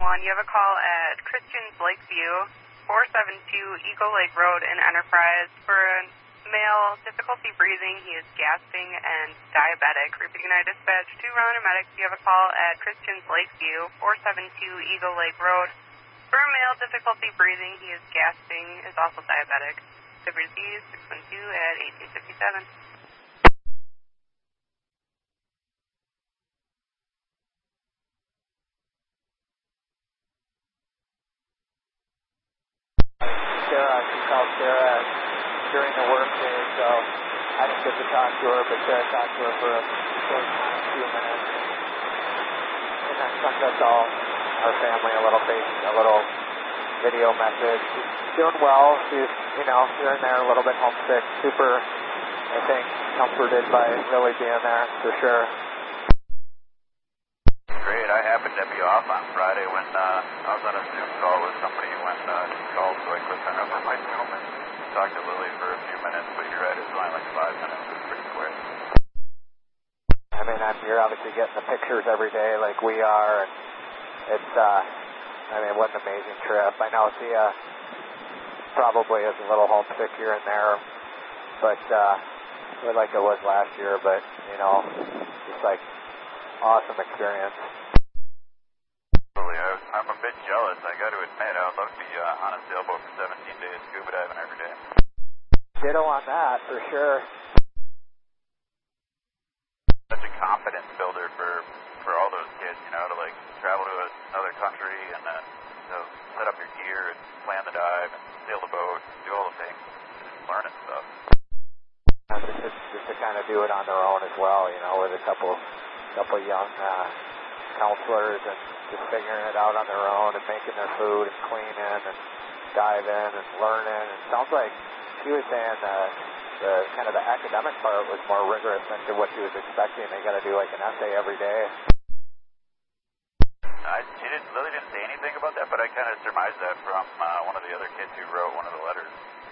You have a call at Christians Lakeview, 472 Eagle Lake Road in Enterprise. For a male, difficulty breathing, he is gasping and diabetic. Repeating our dispatch to Runner Medics. You have a call at Christians Lakeview, 472 Eagle Lake Road. For a male, difficulty breathing, he is gasping, is also diabetic. WC 612 at 1857. Sarah, she called Sarah during the workday, so I didn't get to talk to her, but Sarah talked to her for a short time, a few minutes. And then sent us all, our family, a little video message. She's doing well. She's, here and there a little bit homesick. Super, I think, comforted by really being there, for sure. Great. I happened to be off on Friday when I was on a Zoom call with somebody when she called, so I clicked on over my Zoom and talked to Lily for a few minutes, but you're right, it was only like 5 minutes. It was pretty quick. I mean, you're obviously getting the pictures every day like we are, and it's, what an amazing trip. I know Thea probably is a little homesick here and there, but like it was last year, but, just like awesome experience. I'm a bit jealous, I got to admit. I would love to be on a sailboat for 17 days scuba diving every day. Ditto on that, for sure. Such a confidence builder for all those kids, to like travel to another country and then set up your gear and plan the dive and sail the boat, do all the things, just learning stuff. Just to kind of do it on their own as well, with a couple young counselors and just figuring it out on their own and making their food and cleaning and diving and learning. It sounds like she was saying the kind of the academic part was more rigorous than to what she was expecting. They got to do like an essay every day. Lily didn't say anything about that, but I kind of surmised that from one of the other kids who wrote one of the letters.